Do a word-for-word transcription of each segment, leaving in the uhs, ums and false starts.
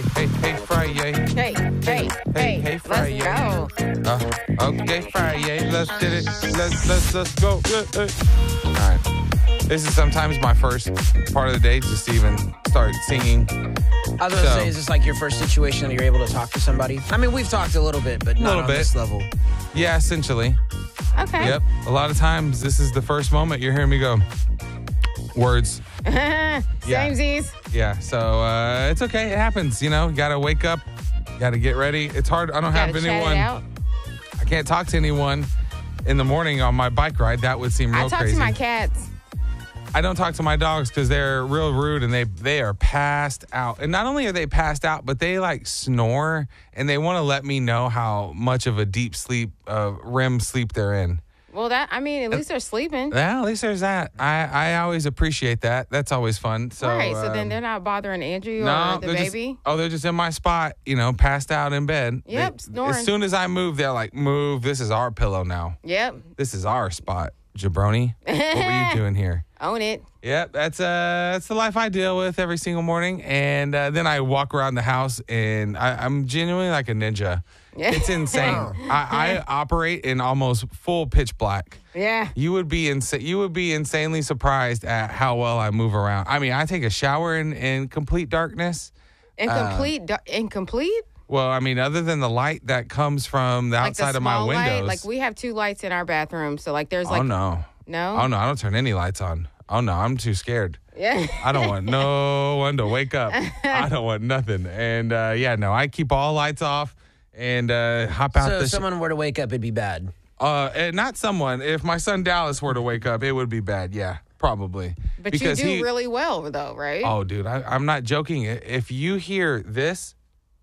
hey, hey, Friday. Hey, hey, hey, hey, hey, Friday. let's go. Uh, okay, Friday. Let's get it. Let's let's let's go. Uh, uh. All right. This is sometimes my first part of the day just to even start singing. I was going to So- say, is this like your first situation that you're able to talk to somebody? I mean, we've talked a little bit, but not Little on bit. this level. Yeah, essentially. Okay. Yep. A lot of times, this is the first moment you're hearing me go. Words. Samesies. Yeah. So uh, it's okay. It happens. You know, got to wake up. Got to get ready. It's hard. I don't Gotta have chat anyone. it out. I can't talk to anyone in the morning on my bike ride. That would seem real I talk crazy. to my cats. I don't talk to my dogs because they're real rude and they they are passed out. And not only are they passed out, but they like snore and they want to let me know how much of a deep sleep, uh, R E M sleep they're in. Well, that I mean, at least they're sleeping. Well, at least there's that. I, I always appreciate that. That's always fun. So, right. So then um, they're not bothering Andrew no, or the they're just- baby. oh, they're just in my spot, you know, passed out in bed. Yep, They- snoring. As soon as I move, they're like, move. This is our pillow now. Yep. This is our spot. Jabroni, what were you doing here? Own it. Yep, that's uh, that's the life I deal with every single morning, and uh, then I walk around the house, and I, I'm genuinely like a ninja. It's insane. I, I operate in almost full pitch black. Yeah. You would be insa- You would be insanely surprised at how well I move around. I mean, I take a shower in, in complete darkness. Incomplete. du- incomplete. Well, I mean, other than the light that comes from the Like outside the of my small light. windows. Like we have two lights in our bathroom, so like there's like oh no, no. oh no, I don't turn any lights on. Oh no, I'm too scared. Yeah. I don't want no one to wake up. I don't want nothing. And uh, yeah, no, I keep all lights off and uh, hop out So the. if sh- someone were to wake up, it'd be bad. uh, and not someone. If my son Dallas were to wake up, it would be bad. Yeah, probably. But because you do he, really well though, right? Oh, dude, I, I'm not joking. If you hear this,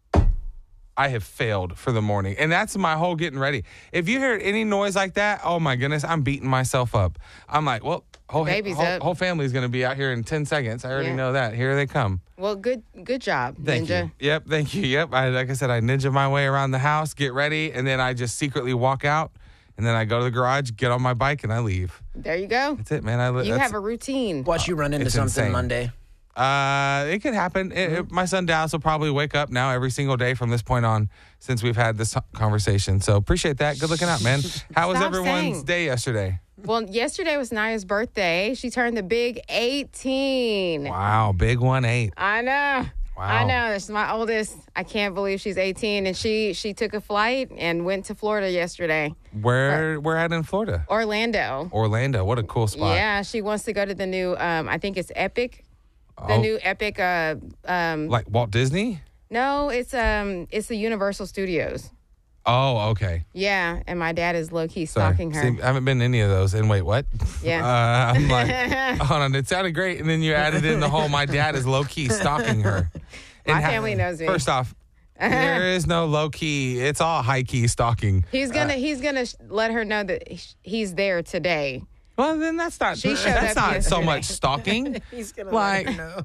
I have failed for the morning. And that's my whole getting ready. If you hear any noise like that, oh my goodness, I'm beating myself up. I'm like, well, whole, Baby's whole, up. whole family's going to be out here in ten seconds. I already Yeah. know that. Here they come. Well, good good job, Thank Ninja. you. Yep, thank you. Yep. I, like I said, I ninja my way around the house, get ready, and then I just secretly walk out. And then I go to the garage, get on my bike, and I leave. There you go. That's it, man. I li- You that's- have a routine. Watch you run into It's something insane. Monday. Uh, it could happen. It- it- my son Dallas will probably wake up now every single day from this point on since we've had this conversation. So appreciate that. Good looking out, man. How was Stop everyone's saying. day yesterday? Well, yesterday was Naya's birthday. She turned the big eighteen. Wow, big one eight. I know. Wow. I know. This is my oldest. I can't believe she's eighteen, and she she took a flight and went to Florida yesterday. Where where at in Florida? Orlando. Orlando. What a cool spot. Yeah, she wants to go to the new. Um, I think it's Epic. The Oh, new Epic. Uh, um, like Walt Disney? no, it's um, it's the Universal Studios. Oh, okay. Yeah, and my dad is low key Sorry. stalking her. See, I haven't been to any of those. And wait, what? Yeah. Uh, I'm like, hold on. It sounded great, and then you added in the whole. My dad is low key stalking her. My And ha- family knows me. First off, there is no low key. It's all high key stalking. He's gonna he's gonna sh- let her know that sh- he's there today. Well, then that's not. She showed That's up not so yesterday. much stalking. He's gonna Like,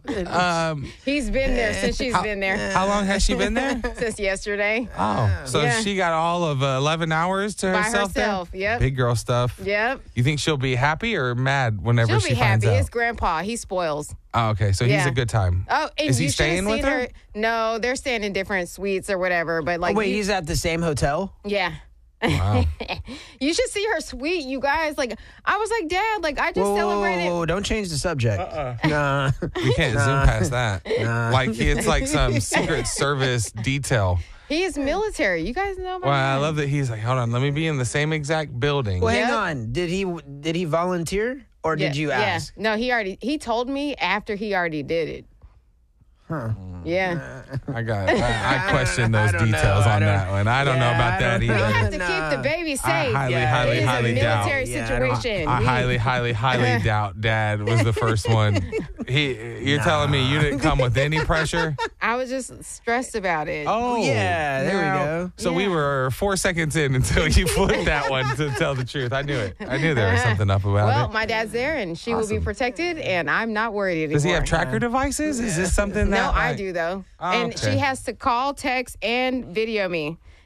um, He's been there since she's how, been there how long has she been there? since yesterday. Oh, so Yeah. she got all of uh, eleven hours to By herself. there? herself, yep. Big girl stuff. Yep. You think she'll be happy or mad whenever She'll she be finds happy. out? It's grandpa. He spoils. Oh, okay. So he's Yeah. a good time. Oh, and Is he you should have staying with seen her? No, they're staying in different suites or whatever. But Oh, like, wait, you- he's at the same hotel? yeah. Wow. You should see her suite, you guys. Like, I was like, Dad, like I just Whoa, whoa, celebrated. whoa, don't change the subject. Uh-uh. Nah. You can't zoom past that. Nah. Like it's like some Secret Service detail. He is military. You guys know about Well, I that? love that he's like, hold on, let me be in the same exact building. Well, hang Yep. on. Did he did he volunteer or did Yeah, you ask? Yeah. No, he already. He told me after he already did it. Huh. Yeah. I got. I, I question I those don't know. details I on don't- that one. I don't know Yeah, about I that don't You either. have to Nah. keep the baby I safe. highly, Yeah, highly, it is highly a doubt. military Yeah, I don't- situation. I He- highly, highly, highly doubt Dad was the first one. He, you're telling me you didn't come with any pressure? I was just stressed about it. Oh, yeah, there we now- go. So we Yeah. were four seconds in until you flipped that one. To tell the truth, I knew it. I knew there was something up about Well, it. my dad's there, and she will Awesome. be protected, and I'm not worried anymore. Does he have tracker devices? Is this something that? No, I like- do though, Oh, and okay. she has to call, text, and video me.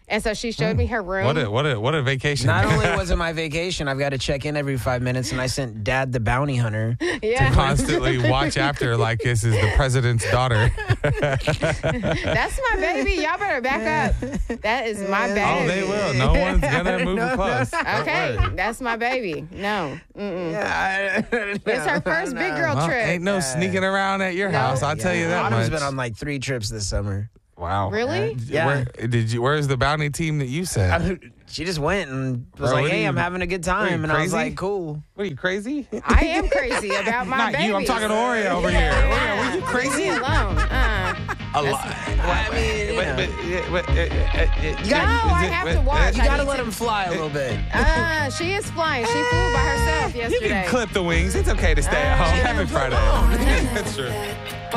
And so she showed me her room. What a what a what a vacation! Not only was it my vacation, I've got to check in every five minutes, and I sent Dad the bounty hunter. Yeah. Constantly watch after like this is the president's daughter. That's my baby. Y'all better back up. That is my baby. Oh, they will. No one's gonna move No, it close. Don't Okay, worry. that's my baby. No. Mm-mm. Yeah, I- It's her first big girl Well, trip. ain't no sneaking around at your No. house. I'll tell you that Autumn's much. been on like three trips this summer. Wow. Really? Yeah. Where, did you? Where's the bounty team that you sent? She just went and was Bro, like, what are "Hey, you- I'm having a good what are you, time," and I was crazy? like, "Cool." What are you crazy? I am crazy about my Not baby. you. I'm talking to Oreo over Yeah, here. yeah. Oreo, were you crazy? Leave me alone. Uh. A lot. I mean, you But, know. but, uh, but, uh, uh, you No, I have to watch. You I gotta need let to- him fly a little bit. Uh, she is flying. She flew by herself You yesterday. can clip the wings. It's okay to stay at home. Happy Friday. That's true.